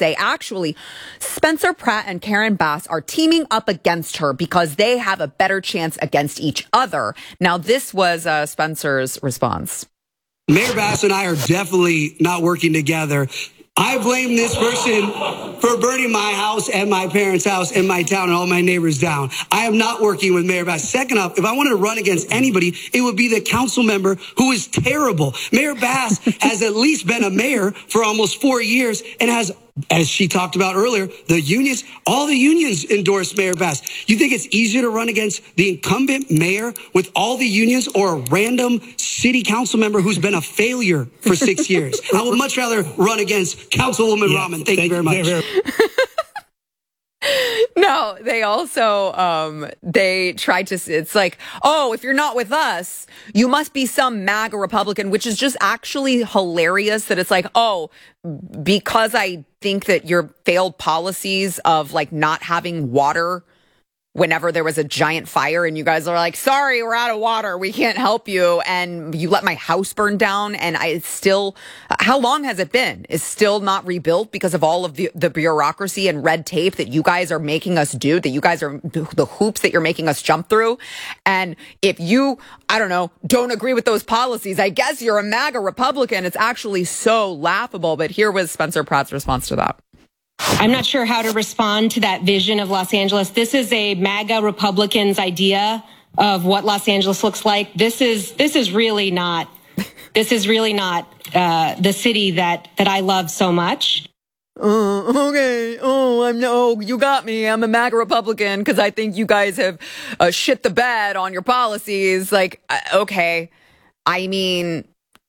say, actually, Spencer Pratt and Karen Bass are teaming up against her because they have a better chance against each other. Now, this was Spencer's response. Mayor Bass and I are definitely not working together. I blame this person for burning my house and my parents' house and my town and all my neighbors down. I am not working with Mayor Bass. Second off, if I wanted to run against anybody, it would be the council member who is terrible. Mayor Bass has at least been a mayor for almost 4 years and has, as she talked about earlier, all the unions endorse Mayor Bass. You think it's easier to run against the incumbent mayor with all the unions or a random city council member who's been a failure for 6 years? I would much rather run against Councilwoman Rahman. Thank you very much. No, they also, they tried to, it's like, oh, if you're not with us, you must be some MAGA Republican, which is just actually hilarious that it's like, oh, because I think that your failed policies of like not having water whenever there was a giant fire and you guys are like, sorry, we're out of water, we can't help you, and you let my house burn down, and it's still, how long has it been? It's still not rebuilt because of all of the bureaucracy and red tape that you guys are making us do, that you guys are, the hoops that you're making us jump through. And if you, I don't know, don't agree with those policies, I guess you're a MAGA Republican. It's actually so laughable. But here was Spencer Pratt's response to that. I'm not sure how to respond to that vision of Los Angeles. This is a MAGA Republican's idea of what Los Angeles looks like. This is really not the city that I love so much. Okay. You got me. I'm a MAGA Republican because I think you guys have shit the bed on your policies. Like, okay. I mean,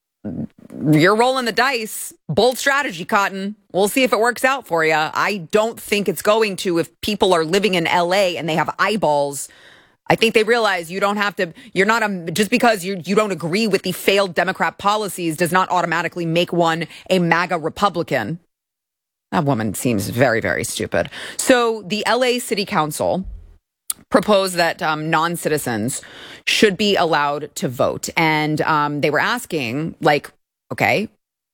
you're rolling the dice. Bold strategy, Cotton. We'll see if it works out for you. I don't think it's going to if people are living in LA and they have eyeballs. I think they realize you don't have to, you're not just because you don't agree with the failed Democrat policies does not automatically make one a MAGA Republican. That woman seems very, very stupid. So the LA City Council proposed that non-citizens should be allowed to vote. And they were asking, like, okay,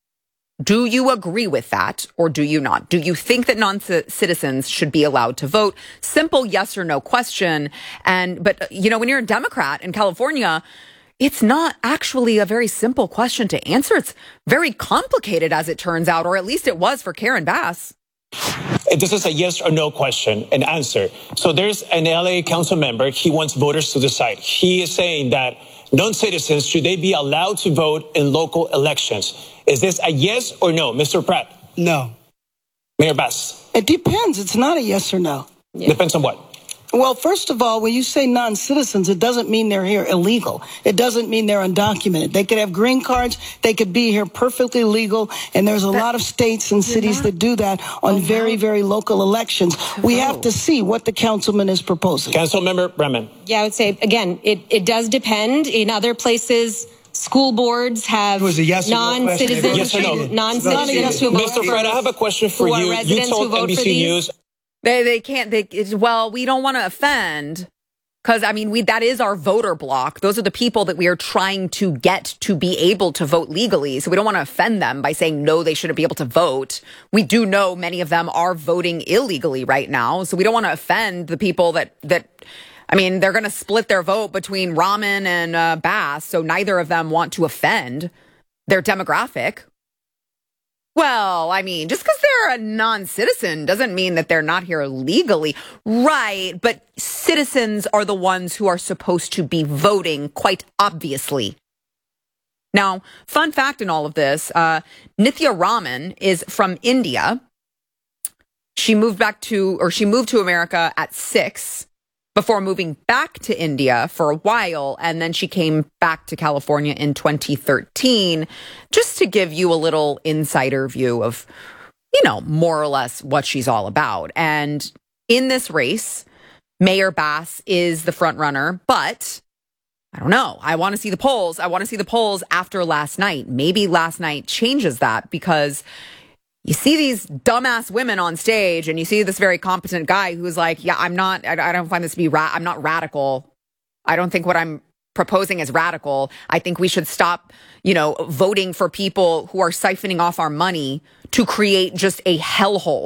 do you agree with that or do you not? Do you think that non-citizens should be allowed to vote? Simple yes or no question. But when you're a Democrat in California, it's not actually a very simple question to answer. It's very complicated, as it turns out, or at least it was for Karen Bass. This is a yes or no question and answer. So there's an LA council member. He wants voters to decide. He is saying that non-citizens, should they be allowed to vote in local elections? Is this a yes or no, Mr. Pratt? No. Mayor Bass? It depends. It's not a yes or no. Yeah. Depends on what? Well, first of all, when you say non-citizens, it doesn't mean they're here illegal. It doesn't mean they're undocumented. They could have green cards. They could be here perfectly legal. And there's a lot of states and cities that do that on very, very local elections. We have to see what the councilman is proposing. Councilmember Bremen. Yeah, I would say, again, it does depend. In other places, school boards have non-citizens. Yes or no? Non-citizens who vote Mr. Pratt, I have a question for you. You told NBC News. They can't, we don't want to offend because, that is our voter block. Those are the people that we are trying to get to be able to vote legally. So we don't want to offend them by saying, no, they shouldn't be able to vote. We do know many of them are voting illegally right now. So we don't want to offend the people that they're going to split their vote between Rahman and Bass. So neither of them want to offend their demographic. Well, just because they're a non-citizen doesn't mean that they're not here legally. Right, but citizens are the ones who are supposed to be voting, quite obviously. Now, fun fact in all of this, Nithya Rahman is from India. She moved to America at 6 before moving back to India for a while, and then she came back to California in 2013, just to give you a little insider view of, more or less what she's all about. And in this race, Mayor Bass is the front runner, but I don't know. I want to see the polls. I want to see the polls after last night. Maybe last night changes that because you see these dumbass women on stage and you see this very competent guy who's like, yeah, I don't find this to be, I'm not radical. I don't think what I'm proposing is radical. I think we should stop, voting for people who are siphoning off our money to create just a hellhole